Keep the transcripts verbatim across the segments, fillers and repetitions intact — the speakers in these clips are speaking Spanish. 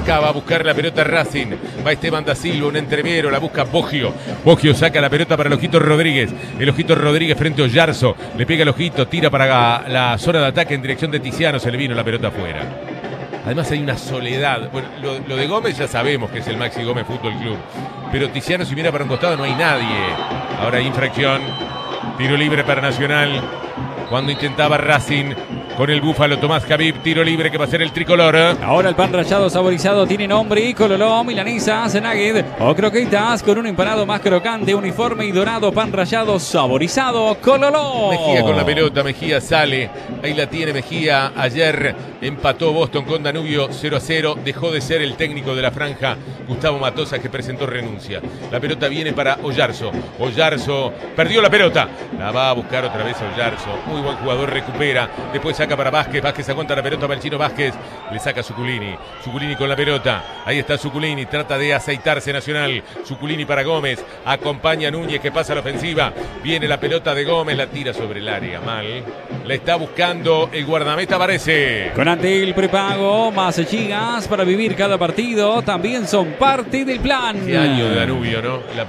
Acá va a buscar la pelota Racing. Va Esteban da Silva, un entrevero, la busca Boggio. Boggio saca la pelota para el Ojito Rodríguez. El Ojito Rodríguez frente a Oyarzo. Le pega el Ojito, tira para la zona de ataque en dirección de Tiziano. Se le vino la pelota afuera. Además hay una soledad. Bueno, lo, lo de Gómez ya sabemos que es el Maxi Gómez Fútbol Club. Pero Tiziano, si mira para un costado, no hay nadie. Ahora hay infracción. Tiro libre para Nacional. Cuando intentaba Racing con el Búfalo Tomás Javib, tiro libre que va a ser el tricolor. Ahora el pan rallado saborizado tiene nombre y coloró, milanesas, nugget o croquetas con un empanado más crocante, uniforme y dorado, pan rallado saborizado, coloró. Mejía con la pelota, Mejía sale, ahí la tiene Mejía. Ayer empató Boston con Danubio cero a cero, dejó de ser el técnico de la franja Gustavo Matosas, que presentó renuncia. La pelota viene para Oyarzo, Oyarzo perdió la pelota, la va a buscar otra vez Oyarzo, muy buen jugador, recupera, después saca para Vázquez, Vázquez aguanta la pelota para el chino Vázquez, le saca Zuculini, Zuculini con la pelota, ahí está Zuculini, trata de aceitarse Nacional, Zuculini para Gómez, acompaña a Núñez que pasa a la ofensiva, viene la pelota de Gómez, la tira sobre el área, mal, la está buscando el guardameta Varese. Con Antel prepago, más gigas para vivir cada partido, también son parte del plan. Qué año de Danubio, ¿no? La,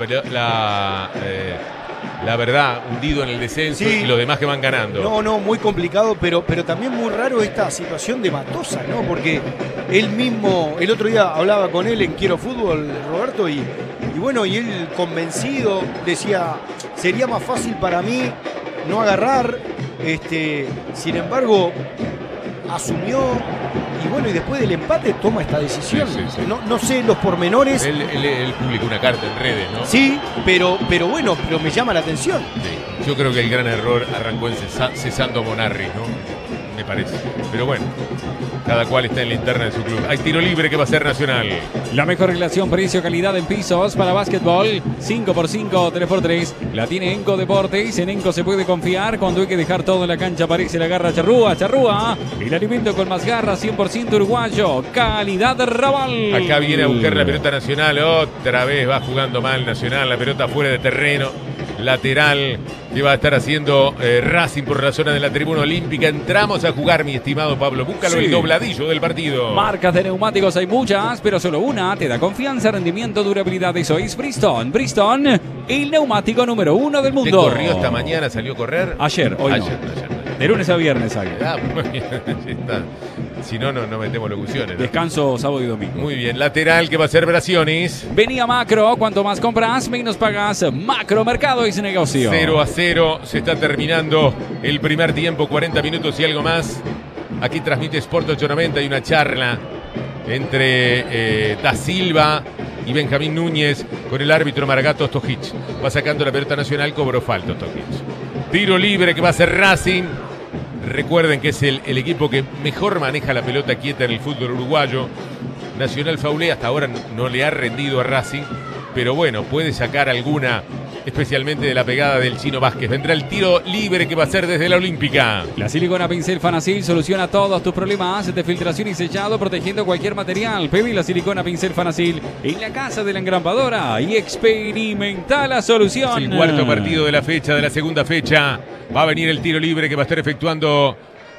la, eh, la verdad, hundido en el descenso, sí. Y los demás que van ganando. No, no, muy complicado, pero, pero también muy raro esta situación de Matosas, ¿no? Porque él mismo, el otro día hablaba con él en Quiero Fútbol, Roberto, y, y bueno, y él convencido decía, sería más fácil para mí no agarrar, este, sin embargo, asumió. Y bueno, y después del empate toma esta decisión. Sí, sí, sí. No, no sé los pormenores. Él, él, él publicó una carta en redes, ¿no? Sí, pero, pero bueno, pero me llama la atención. Sí. Yo creo que el gran error arrancó en cesa, cesando a Monarri, ¿no? Me parece. Pero bueno, cada cual está en la interna de su club. Hay tiro libre que va a ser Nacional. La mejor relación precio-calidad en pisos para básquetbol. cinco por cinco, tres por tres. La tiene Enco Deportes. En Enco se puede confiar. Cuando hay que dejar todo en la cancha aparece la garra charrúa. Charrúa. El alimento con más garra, cien por ciento uruguayo. Calidad Raval. Acá viene a buscar la pelota Nacional. Otra vez va jugando mal Nacional. La pelota fuera de terreno. Lateral que va a estar haciendo eh, Racing por la zona de la tribuna olímpica. Entramos a jugar, mi estimado Pablo. Búscalo, sí. El dobladillo del partido. Marcas de neumáticos hay muchas, pero solo una te da confianza, rendimiento, durabilidad. Eso es Bridgestone. Bridgestone, el neumático número uno del mundo. ¿Te corrió esta mañana? ¿Salió a correr? Ayer, hoy ayer, no. Ayer, ayer. De lunes a viernes, alguien. Ah, muy bien. Está. Si no, no, no metemos locuciones, ¿no? Descanso sábado y domingo. Muy bien, lateral que va a ser Brasionis. Venía Macro, cuanto más compras, menos pagas. Macro Mercado y su negocio. cero a cero, se está terminando el primer tiempo, cuarenta minutos y algo más. Aquí transmite Sport ochocientos noventa y una charla entre eh, Da Silva y Benjamín Núñez con el árbitro Maragato Stojic. Va sacando la pelota Nacional, cobró falta Stojic. Tiro libre que va a ser Racing. Recuerden que es el, el equipo que mejor maneja la pelota quieta en el fútbol uruguayo. Nacional faulea, hasta ahora no le ha rendido a Racing, pero bueno, puede sacar alguna, especialmente de la pegada del chino Vázquez. Vendrá el tiro libre que va a ser desde la Olímpica. La silicona pincel Fanacil soluciona todos tus problemas de filtración y sellado, protegiendo cualquier material. Pedí la silicona pincel Fanacil en la casa de la engrampadora y experimenta la solución. Es el cuarto partido de la fecha, de la segunda fecha. Va a venir el tiro libre que va a estar efectuando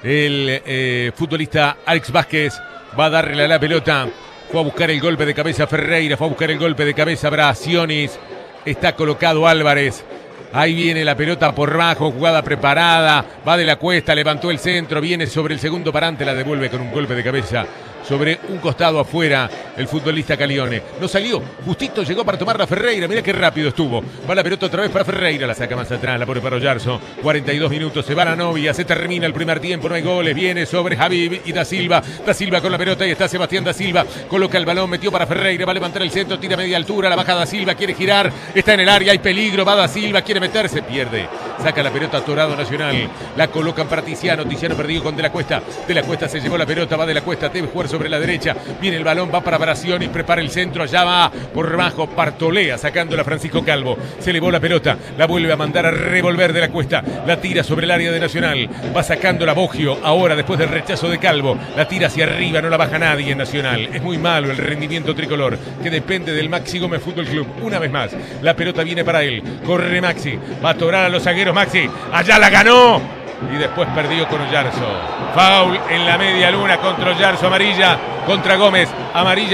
el eh, futbolista Alex Vázquez. Va a darle a la pelota. Fue a buscar el golpe de cabeza Ferreira. Fue a buscar el golpe de cabeza Brasionis. Está colocado Álvarez. Ahí viene la pelota por bajo, jugada preparada. Va de la cuesta, levantó el centro. Viene sobre el segundo parante, la devuelve con un golpe de cabeza sobre un costado afuera el futbolista Calione. No salió, justito llegó para tomar la Ferreira. Mirá qué rápido estuvo. Va la pelota otra vez para Ferreira, la saca más atrás, la pone para Oyarzo. cuarenta y dos minutos, se va la novia, se termina el primer tiempo, no hay goles. Viene sobre Javib y Da Silva. Da Silva con la pelota y está Sebastián Da Silva. Coloca el balón, metió para Ferreira, va a levantar el centro, tira a media altura, la baja Da Silva, quiere girar, está en el área, hay peligro, va Da Silva, quiere meterse, pierde. Saca la pelota Torado Nacional, la colocan para Tiziano, Tiziano perdido con De la Cuesta. De la Cuesta se llevó la pelota, va De la Cuesta, debe jugar sobre la derecha, viene el balón, va para Brasionis, prepara el centro, allá va por bajo Partolea, sacándola Francisco Calvo, se elevó la pelota, la vuelve a mandar a revolver De la Cuesta, la tira sobre el área de Nacional, va sacando la Boggio, ahora después del rechazo de Calvo, la tira hacia arriba, no la baja nadie en Nacional, es muy malo el rendimiento tricolor, que depende del Maxi Gómez Fútbol Club. Una vez más, la pelota viene para él, corre Maxi, va a atorar a los zagueros Maxi, allá la ganó, y después perdió con Oyarzo. Foul en la media luna contra Oyarzo, amarilla contra Gómez, amarilla.